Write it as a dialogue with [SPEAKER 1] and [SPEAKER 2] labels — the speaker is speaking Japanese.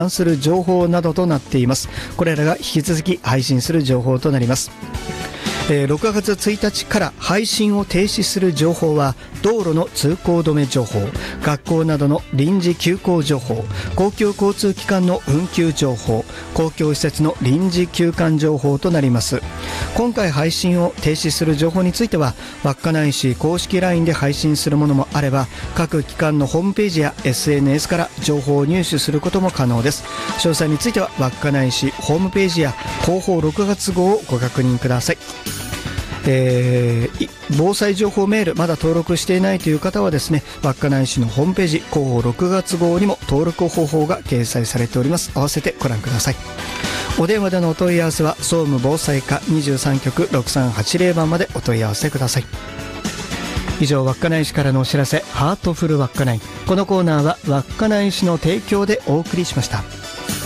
[SPEAKER 1] 関する情報などとなっています。これらが引き続き配信する情報となります。6月1日から配信を停止する情報は、道路の通行止め情報、学校などの臨時休校情報、公共交通機関の運休情報、公共施設の臨時休館情報となります。今回配信を停止する情報については、稚内市公式 LINE で配信するものもあれば、各機関のホームページや SNS から情報を入手することも可能です。詳細については稚内市ホームページや広報6月号をご確認ください。防災情報メールまだ登録していないという方はですね、稚内市のホームページ広報6月号にも登録方法が掲載されております。合わせてご覧ください。お電話でのお問い合わせは総務防災課23局6380番までお問い合わせください。以上、稚内市からのお知らせ、ハートフル稚内。このコーナーは稚内市の提供でお送りしました。